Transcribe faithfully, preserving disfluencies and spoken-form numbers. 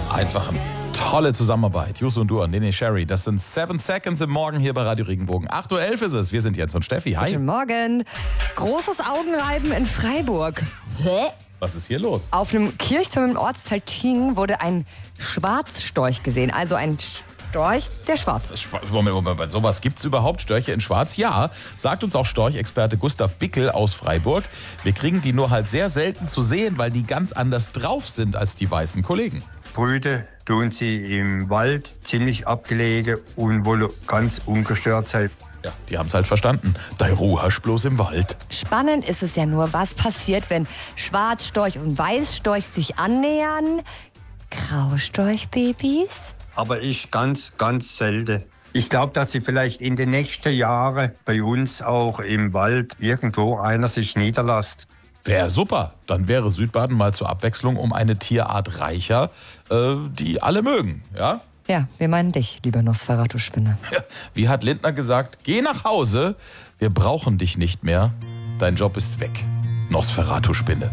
Einfach eine tolle Zusammenarbeit. Jus und du und Nene Sherry. Das sind Seven Seconds im Morgen hier bei Radio Regenbogen. acht Uhr elf ist es. Wir sind Jens und Steffi. Hi. Guten Morgen. Großes Augenreiben in Freiburg. Hä? Was ist hier los? Auf einem Kirchturm im Ortsteil Tiengen wurde ein Schwarzstorch gesehen. Also ein Storch, der schwarz ist. Moment, Moment, Moment. Sowas gibt's überhaupt? Störche in Schwarz? Ja, sagt uns auch Storchexperte Gustav Bickel aus Freiburg. Wir kriegen die nur halt sehr selten zu sehen, weil die ganz anders drauf sind als die weißen Kollegen. Brüten tun sie im Wald, ziemlich abgelegen und wollen ganz ungestört sein. Ja, die haben's halt verstanden. Dei Ruhe hast bloß im Wald. Spannend ist es ja nur, was passiert, wenn Schwarzstorch und Weißstorch sich annähern. Graustorchbabys? Aber ich ganz, ganz selten. Ich glaube, dass sie vielleicht in den nächsten Jahren bei uns auch im Wald irgendwo einer sich niederlässt. Wäre super. Dann wäre Südbaden mal zur Abwechslung um eine Tierart reicher, äh, die alle mögen, ja? Ja, wir meinen dich, lieber Nosferatu-Spinne. Ja, wie hat Lindner gesagt, geh nach Hause, wir brauchen dich nicht mehr, dein Job ist weg. Nosferatu-Spinne.